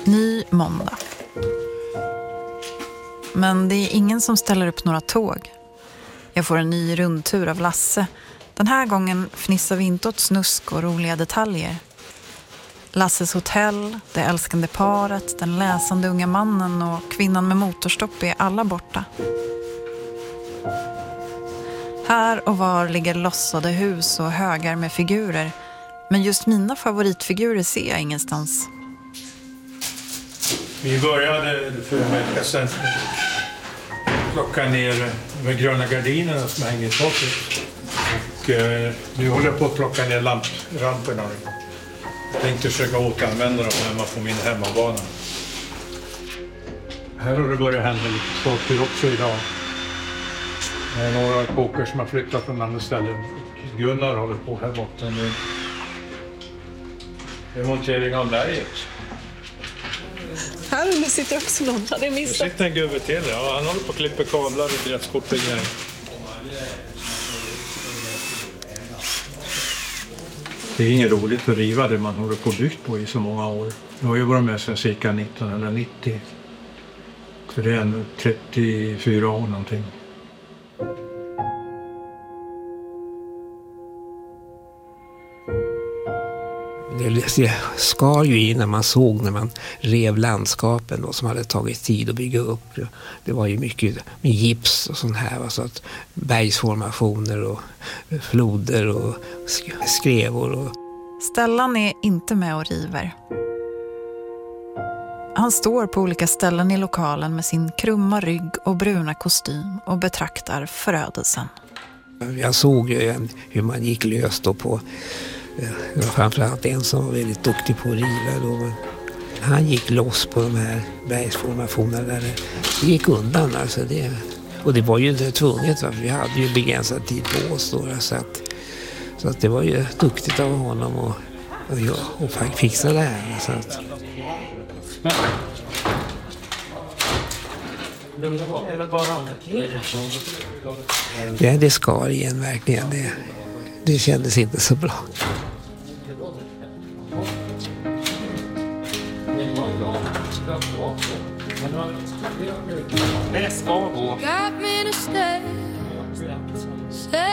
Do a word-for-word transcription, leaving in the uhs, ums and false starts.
Ny måndag. Men det är ingen som ställer upp några tåg. Jag får en ny rundtur av Lasse. Den här gången fnissar vi inte åt snusk och roliga detaljer. Lasses hotell, det älskande paret, den läsande unga mannen och kvinnan med motorstopp är alla borta. Här och var ligger lossade hus och högar med figurer. Men just mina favoritfigurer ser jag ingenstans. Vi började för en vecka sedan plocka ner de gröna gardinerna som hänger i taket. Och eh, nu håller jag på att plocka ner lampramperna. Jag tänkte försöka återanvända dem hemma på min hemmabana. Här har det börjat hända lite saker också idag. Det är några kåkar som har flyttat från andra ställen. Gunnar håller på här borta nu. Det är montering av berget. Här under sitter också någon. Hade jag missat? Det sitter en gubbe till. Ja, han håller på att klippa kablar och gräskort och grejer. Det är inget roligt att riva det man håller på byggt på i så många år. Jag har ju varit med sedan cirka nittonhundranittio. Så det är en trettiofyra år någonting. Det skar ju i när man såg när man rev landskapen då, som hade tagit tid att bygga upp. Det var ju mycket med gips och sånt här. Så att bergsformationer och floder och skrevor. Och... Stellan är inte med och river. Han står på olika ställen i lokalen med sin krumma rygg och bruna kostym och betraktar förödelsen. Jag såg ju hur man gick löst då på... Det var framförallt en som var väldigt duktig på att riva då, men han gick loss på de här bergsformationerna där det gick undan alltså det, och det var ju inte tvunget, för vi hade ju begränsad tid på oss då, så att, så att det var ju duktigt av honom och, och, ja, och fixa det här så att. Ja, det skar igen verkligen, det, det kändes inte så bra. Got me to stay